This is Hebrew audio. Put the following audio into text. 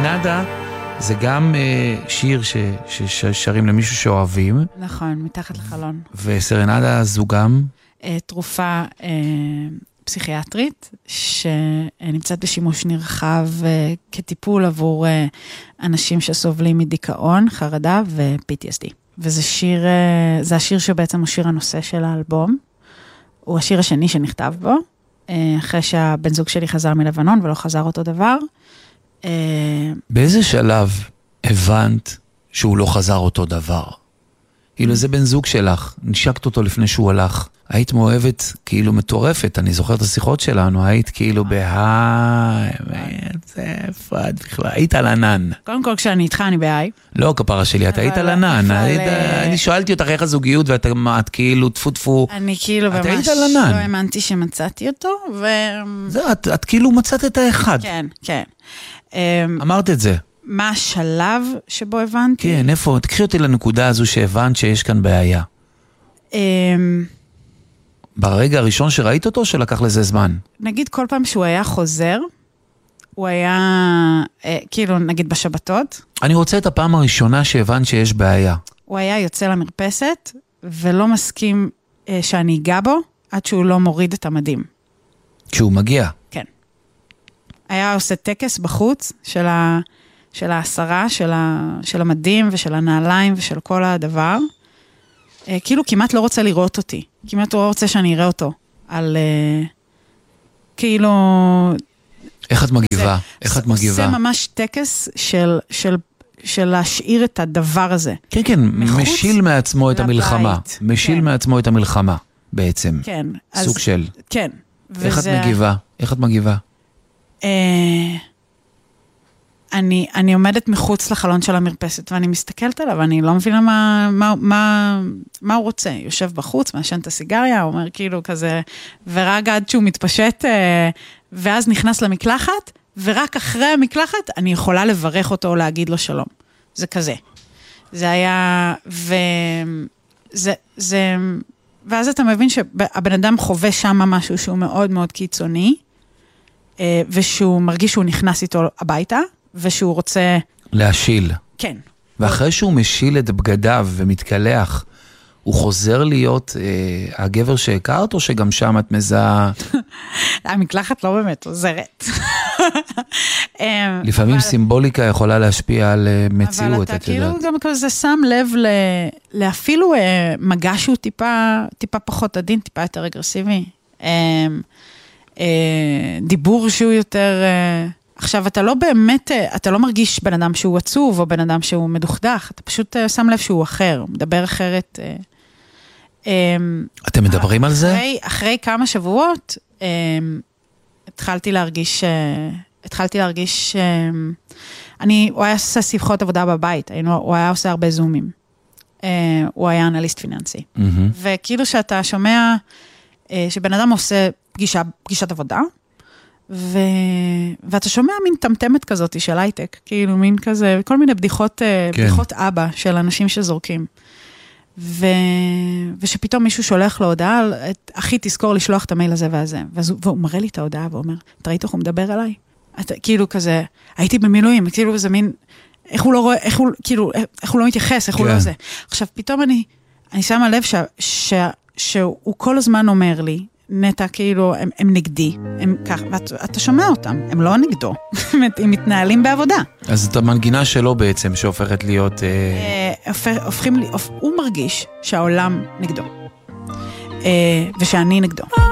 סרנדה זה גם שיר ששרים למישהו שאוהבים. נכון, מתחת לחלון. וסרנדה זו גם? תרופה פסיכיאטרית, שנמצאת בשימוש נרחב כטיפול עבור אנשים שסובלים מדיכאון, חרדה ו-PTSD. וזה שיר, זה השיר שבעצם הוא שיר הנושא של האלבום. הוא השיר השני שנכתב בו, אחרי שהבן זוג שלי חזר מלבנון ולא חזר אותו דבר. באיזה שלב הבנת שהוא לא חזר אותו דבר? כאילו זה בן זוג שלך, נשקת אותו לפני שהוא הלך. היית מאוהבת כאילו מטורפת, אני זוכר את השיחות שלנו, היית כאילו זה פרד בכלל, היית על ענן. קודם כל כשאני איתך אני בהיי. לא כפרה שלי, את היית על ענן, אני שאלתי אותך איך הזוגיות ואת כאילו טפו. אני כאילו ממש לא האמנתי שמצאתי אותו. את כאילו מצאת את האחד. כן, כן. אמרת את זה. מה השלב שבו הבנתי? כן, איפה? תקחי אותי לנקודה הזו שהבנת שיש כאן בעיה. ברגע הראשון שראית אותו, שלקח לזה זמן? נגיד כל פעם שהוא היה חוזר, הוא היה, כאילו נגיד בשבתות. אני רוצה את הפעם הראשונה שהבנת שיש בעיה. הוא היה יוצא למרפסת, ולא מסכים שאני אגע בו, עד שהוא לא מוריד את המדים. כשהוא מגיע? כן. היה עושה טקס בחוץ של העשרה, של המדים ושל הנעליים ושל כל הדבר. כאילו כמעט לא רוצה לראות אותי. כמעט לא רוצה שאני אראה אותו. על כאילו... איך את מגיבה? איך את מגיבה? עושה ממש טקס של להשאיר את הדבר הזה. כן, כן, משיל מעצמו את המלחמה. משיל מעצמו את המלחמה, בעצם. כן. סוג של. כן. איך את מגיבה? איך את מגיבה? אני עומדת מחוץ לחלון של המרפסת, ואני מסתכלת עליו, ואני לא מבינה מה הוא רוצה. יושב בחוץ, מעשן את הסיגריה, הוא אומר כאילו כזה, ורק עד שהוא מתפשט, ואז נכנס למקלחת, ורק אחרי המקלחת, אני יכולה לברך אותו או להגיד לו שלום. זה כזה. זה היה, ואז אתה מבין שהבן אדם חווה שם משהו שהוא מאוד מאוד קיצוני, ושהוא מרגיש שהוא נכנס איתו הביתה, ושהוא רוצה... להשיל. כן. ואחרי שהוא משיל את בגדיו ומתקלח, הוא חוזר להיות הגבר שהכרת, או שגם שם את מזהה... המקלחת לא באמת עוזרת. לפעמים סימבוליקה יכולה להשפיע על מציאות, אבל אתה כאילו גם כזה שם לב לאפילו מגע שהוא טיפה פחות עדין, טיפה יותר אגרסיבי. דיבור שהוא יותר... עכשיו, אתה לא באמת, אתה לא מרגיש בן אדם שהוא עצוב, או בן אדם שהוא מדוכדך, אתה פשוט שם לב שהוא אחר, מדבר אחרת. אתם מדברים על זה? אחרי כמה שבועות, התחלתי להרגיש, הוא היה עושה שיחות עבודה בבית, הוא היה עושה הרבה זומים. הוא היה אנליסט פיננסי. וכאילו שאתה שומע, שבן אדם עושה פגישת עבודה, ואתה שומע מין טמטמת כזאת של הייטק, כאילו מין כזה, כל מיני בדיחות אבא של אנשים שזורקים. ושפתאום מישהו שולח לו הודעה, אחי תזכור לשלוח את המייל הזה והזה, והוא מראה לי את ההודעה ואומר, אתה ראית איך הוא מדבר עליי? כאילו כזה, הייתי במילואים, כאילו זה מין, איך הוא לא רואה, איך הוא לא מתייחס, איך הוא לא זה. עכשיו פתאום אני שמה לב שהוא כל הזמן אומר לי, נטע, כאילו, הם נגדי, הם ככה, ואתה שומע אותם, הם לא נגדו, הם מתנהלים בעבודה. אז את המנגינה שלו בעצם, שהופכת להיות... הוא מרגיש שהעולם נגדו, ושאני נגדו.